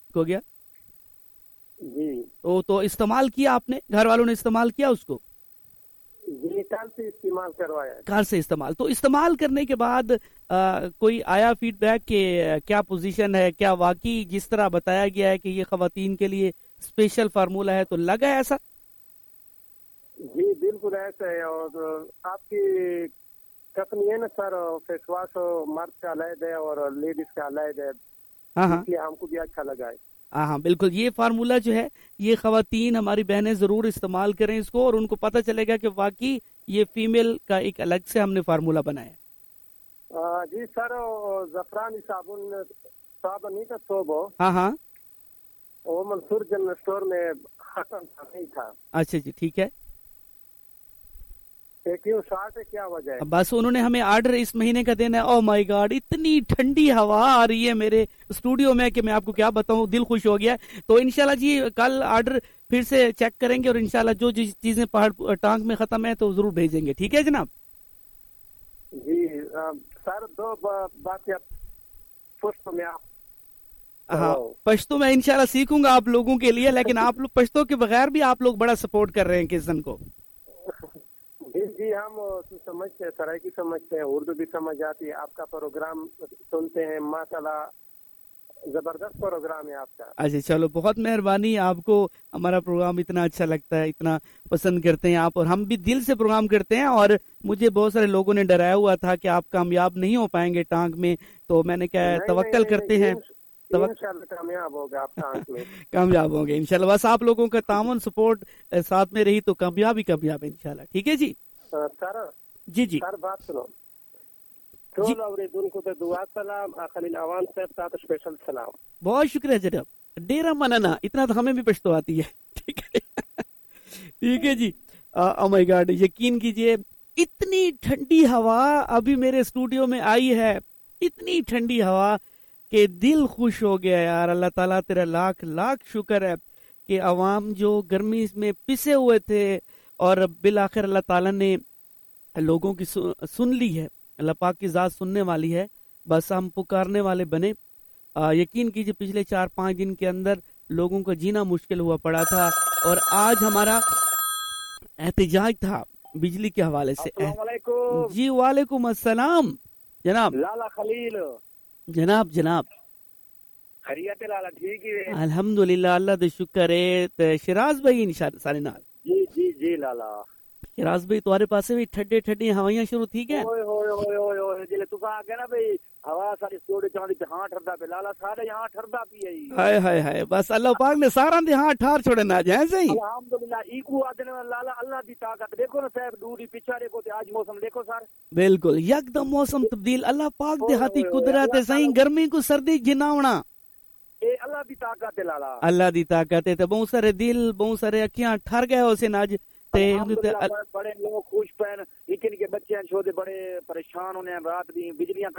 ہو گیا جی تو استعمال کیا آپ نے, گھر والوں نے استعمال کیا اس کو؟ جی کل سے استعمال کروایا. گھر سے استعمال, تو استعمال کرنے کے بعد کوئی آیا فیڈ بیک کہ کیا پوزیشن ہے, کیا واقعی جس طرح بتایا گیا ہے کہ یہ خواتین کے لیے اسپیشل فارمولا ہے, تو لگا ہے ایسا؟ جی بالکل ایسا ہے. اور آپ کی کمپنی ہے نا سر, فیس واش مرد کا علیحدہ ہے اور لیڈیز کا علیحدہ ہے, اس لیے ہم کو بھی اچھا لگا ہے. ہاں بالکل, یہ فارمولا جو ہے یہ خواتین ہماری بہنیں ضرور استعمال کریں اس کو, اور ان کو پتہ چلے گا کہ واقعی یہ فیمیل کا ایک الگ سے ہم نے فارمولا بنایا. جی سر, زعفرانی صابن نہیں تھا صوبو, ہاں وہ منصور جنرل اسٹور میں ختم نہیں تھا. اچھا جی ٹھیک ہے. کیوں شارٹ ہے, کیا وجہ ہے؟ بس انہوں نے ہمیں آرڈر اس مہینے کا دینا ہے. او مائی گاڈ, اتنی ٹھنڈی ہوا آ رہی ہے میرے اسٹوڈیو میں کہ میں آپ کو کیا بتاؤں, دل خوش ہو گیا. تو انشاءاللہ جی کل آرڈر پھر سے چیک کریں گے, اور انشاءاللہ جو چیزیں پہاڑ ٹانک میں ختم ہے تو ضرور بھیجیں گے. ٹھیک ہے جناب؟ جی سر, دو باتیں پشتو میں آپ, ہاں پشتو میں انشاءاللہ سیکھوں گا آپ لوگوں کے لیے, لیکن آپ لوگ پشتو کے بغیر بھی آپ لوگ بڑا سپورٹ کر رہے ہیں کسن کو. جی ہم سمجھتے ہیں, سرائکی سمجھتے ہیں, اردو بھی سمجھ آتی ہے. آپ کا پروگرام سنتے ہیں, ماشاءاللہ زبردست پروگرام ہے آپ کا. اچھا چلو, بہت مہربانی. آپ کو ہمارا پروگرام اتنا اچھا لگتا ہے, اتنا پسند کرتے ہیں آپ, اور ہم بھی دل سے پروگرام کرتے ہیں. اور مجھے بہت سارے لوگوں نے ڈرایا ہوا تھا کہ آپ کامیاب نہیں ہو پائیں گے ٹانک میں, تو میں نے کہا توکل کرتے ہیں, انشاءاللہ کامیاب ہوگا آپ ٹانک میں. کامیاب ہوں گے انشاءاللہ. بس آپ لوگوں کا تعاون سپورٹ ساتھ میں رہی تو کامیاب انشاءاللہ. ٹھیک ہے جی. سر جی سر بات سنو, ٹول اوریدن کو تے دعا سلام, خلیل عوان صاحب تا اسپیشل سلام. بہت شکریہ جناب, ڈیرا منانا, اتنا تو ہمیں بھی پشتو آتی ہے. ٹھیک ہے ٹھیک ہے جی. او مائی گاڈ, یقین کیجئے اتنی ٹھنڈی ہوا ابھی میرے اسٹوڈیو میں آئی ہے, اتنی ٹھنڈی ہوا کہ دل خوش ہو گیا یار. اللہ تعالیٰ تیرا لاکھ لاکھ شکر ہے کہ عوام جو گرمی میں پسے ہوئے تھے, اور بالآخر اللہ تعالیٰ نے لوگوں کی سن لی ہے. اللہ پاک کی ذات سننے والی ہے, بس ہم پکارنے والے بنے. یقین کیجئے پچھلے 4-5 دن کے اندر لوگوں کا جینا مشکل ہوا پڑا تھا, اور آج ہمارا احتجاج تھا بجلی کے حوالے سے. السلام علیکم. جی وعلیکم السلام جناب. لالا خلیل. جناب خیریت لالا؟ ٹھیک ہے الحمدللہ, اللہ دے شکر ہے. شراز بھائی سارے نال. جی لالا. شراز بھائی تمہارے پاس بھی ٹھڈے ہوائیاں شروع تھی گئے؟ اوئے جلے تو آ گیا نا بھئی ہوا ساری سوڑے چاندی جہاں ٹھردا پہ لالا, سارے یہاں ٹھردا پی ہے. ہائے بس اللہ پاک نے سارا دے ہاں ٹھار چھوڑے نہ جائیں صحیح. الحمدللہ ایکو آدنے لالا, اللہ دی طاقت دیکھو نا صاحب, دوری پیچھا دیکھو تے آج موسم دیکھو سر. بالکل یک دم موسم تبدیل, اللہ پاک دے ہاتھی قدرت ہے صحیح. گرمی کو سردی جناونا اے اللہ دی طاقت ہے لالا, اللہ دی طاقت ہے. تے بہت سارے دل, بہت سارے اکھیاں ٹھر گئے ہو سن اج. بڑے لوگ خوش پین, لیکن کے بچے چھوٹے بڑے پریشان ہونے, رات دی بجلیاں